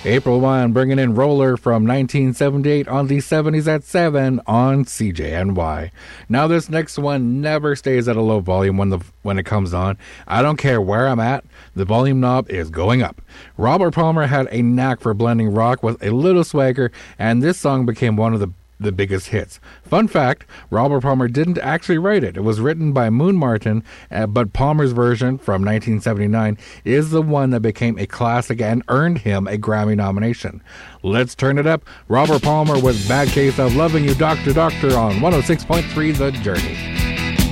April 1, bringing in Roller from 1978 on the 70s at 7 on CJNY. Now this next one never stays at a low volume when it comes on. I don't care where I'm at, the volume knob is going up. Robert Palmer had a knack for blending rock with a little swagger, and this song became one of the biggest hits. Fun fact, Robert Palmer didn't actually write it. It was written by Moon Martin, but Palmer's version from 1979 is the one that became a classic and earned him a Grammy nomination. Let's turn it up. Robert Palmer with Bad Case of Loving You, Doctor Doctor on 106.3 The Journey.